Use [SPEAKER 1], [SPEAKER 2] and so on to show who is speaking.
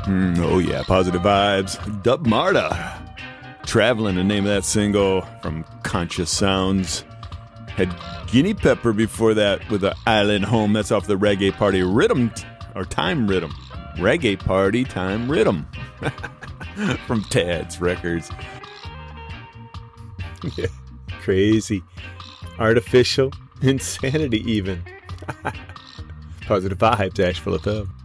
[SPEAKER 1] Oh yeah, Positive Vibes. Dub Marta. Traveling, the name of that single from Conscious Sounds. Had Guinea Pepper before that with the Island Home. That's off the Reggae Party Rhythm, or Time Rhythm. Reggae Party Time Rhythm. From Tad's Records.
[SPEAKER 2] Yeah, crazy. Artificial insanity even. Positive Vibes, Asheville FM.